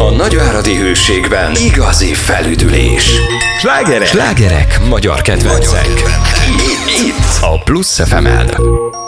A nagyváradi Hőségben igazi felüdülés. Slágerek magyar kedvencek. Itt a Plusz FM-en.